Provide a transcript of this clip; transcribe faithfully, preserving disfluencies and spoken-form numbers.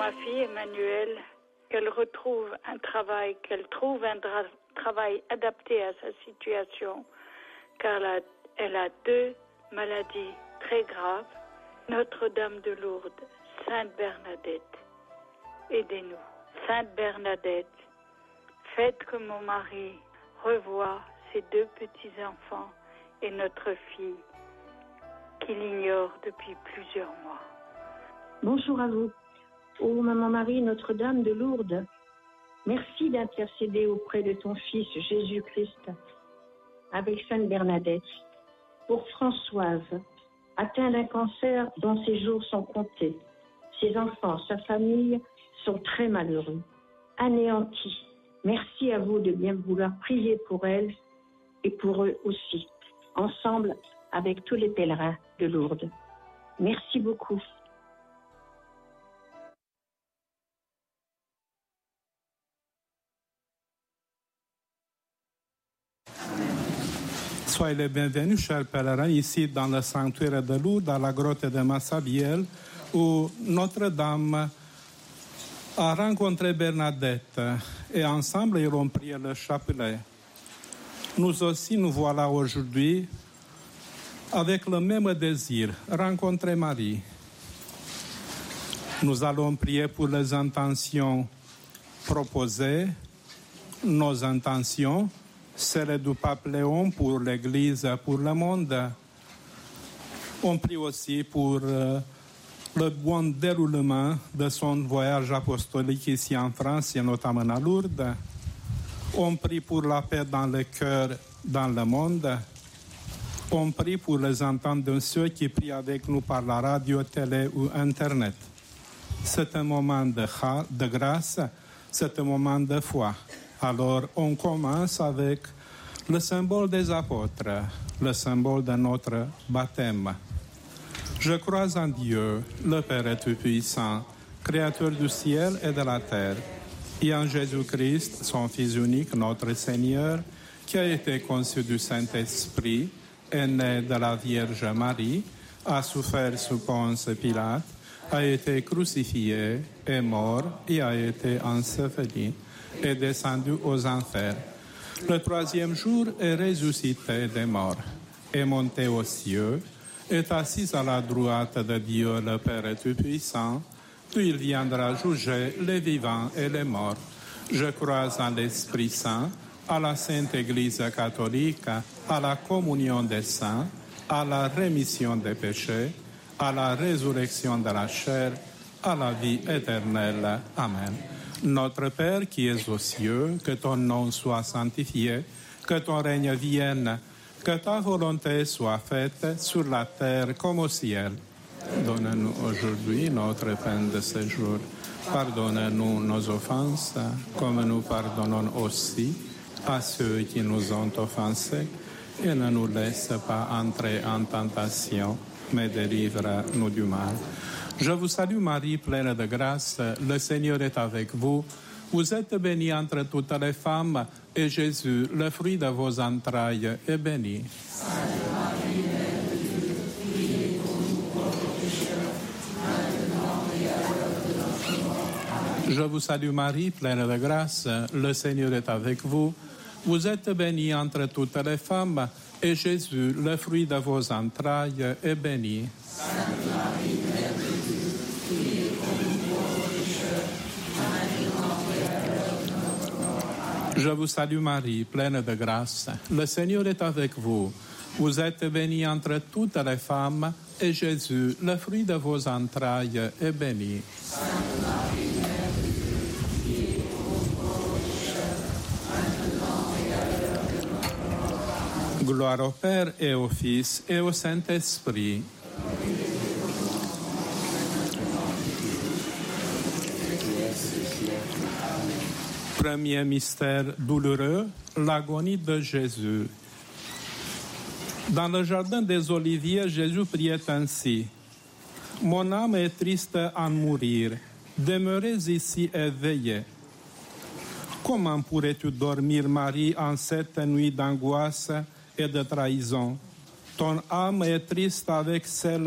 ma fille Emmanuelle, qu'elle retrouve un travail, qu'elle trouve un dra- travail adapté à sa situation, car elle a, elle a deux maladies très graves. Notre-Dame de Lourdes, Sainte Bernadette, aidez-nous. Sainte Bernadette, faites que mon mari revoie ses deux petits-enfants et notre fille, qu'il ignore depuis plusieurs mois. Bonjour à vous. Ô Maman Marie, Notre-Dame de Lourdes, merci d'intercéder auprès de ton Fils Jésus-Christ avec Sainte Bernadette pour Françoise, atteinte d'un cancer dont ses jours sont comptés. Ses enfants, sa famille sont très malheureux, anéantis. Merci à vous de bien vouloir prier pour elle et pour eux aussi, ensemble avec tous les pèlerins de Lourdes. Merci beaucoup. Soyez les bienvenus, chers pèlerins, ici dans le sanctuaire de Lourdes, à la grotte de Massabielle, où Notre-Dame a rencontré Bernadette et ensemble ils ont prié le chapelet. Nous aussi, nous voilà aujourd'hui avec le même désir, rencontrer Marie. Nous allons prier pour les intentions proposées, nos intentions, celle du pape Léon pour l'Église, pour le monde. On prie aussi pour euh, le bon déroulement de son voyage apostolique ici en France et notamment à Lourdes. On prie pour la paix dans le cœur, dans le monde. On prie pour les ententes de ceux qui prient avec nous par la radio, télé ou Internet. C'est un moment de, de grâce, c'est un moment de foi. Alors, on commence avec le symbole des apôtres, le symbole de notre baptême. Je crois en Dieu, le Père Tout-Puissant, Créateur du ciel et de la terre, et en Jésus-Christ, son Fils unique, notre Seigneur, qui a été conçu du Saint-Esprit, est né de la Vierge Marie, a souffert sous Ponce Pilate, a été crucifié, est mort et a été enseveli, est descendu aux enfers. Le troisième jour est ressuscité des morts, est monté aux cieux, est assis à la droite de Dieu le Père Tout-Puissant, puis il viendra juger les vivants et les morts. Je crois en l'Esprit Saint, à la Sainte Église catholique, à la communion des saints, à la rémission des péchés, à la résurrection de la chair, à la vie éternelle. Amen. Notre Père qui es aux cieux, que ton nom soit sanctifié, que ton règne vienne, que ta volonté soit faite sur la terre comme au ciel. Donne-nous aujourd'hui notre pain de ce jour. Pardonne-nous nos offenses, comme nous pardonnons aussi à ceux qui nous ont offensés, et ne nous laisse pas entrer en tentation, mais délivre-nous du mal. Je vous salue Marie, pleine de grâce, le Seigneur est avec vous. Vous êtes bénie entre toutes les femmes, et Jésus, le fruit de vos entrailles, est béni. Sainte Marie, Mère de Dieu, priez pour nous pauvres pécheurs, maintenant et à l'heure de notre mort. Amen. Je vous salue Marie, pleine de grâce, le Seigneur est avec vous. Vous êtes bénie entre toutes les femmes, et Jésus, le fruit de vos entrailles, est béni. Sainte Marie, Mère de Dieu, priez pour nous pauvres pécheurs, maintenant et à l'heure de notre mort. Je vous salue Marie, pleine de grâce. Le Seigneur est avec vous. Vous êtes bénie entre toutes les femmes, et Jésus, le fruit de vos entrailles, est béni. Sainte Marie, Mère de Dieu, priez pour nous pauvres pécheurs, maintenant et à l'heure de notre mort. Gloire au Père et au Fils et au Saint-Esprit. Premier mystère douloureux, l'agonie de Jésus. Dans le jardin des Oliviers, Jésus priait ainsi. « Mon âme est triste à mourir, demeurez ici et veillez. » Comment pourrais-tu dormir, Marie, en cette nuit d'angoisse et de trahison? Ton âme est triste avec celle